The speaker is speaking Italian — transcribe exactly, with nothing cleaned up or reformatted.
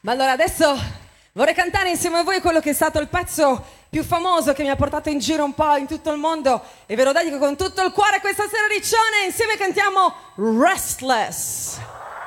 Ma allora adesso vorrei cantare insieme a voi quello che è stato il pezzo più famoso che mi ha portato in giro un po' in tutto il mondo e ve lo dedico con tutto il cuore questa sera, Riccione. Insieme cantiamo Restless.